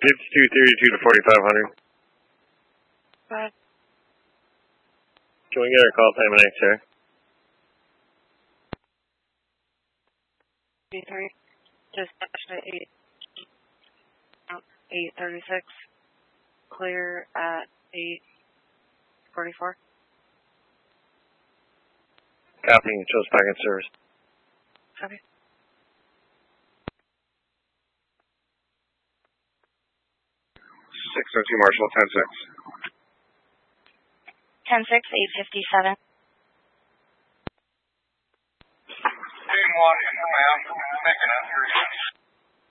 It's 232 to 4500. Can we get our call time and X-ray? B3, dispatch at 8:36, clear at 8:44. Copy, shows back in service. Copy. Marshall, 10-6. 10-6, 857. Team Washington, ma'am. Making entry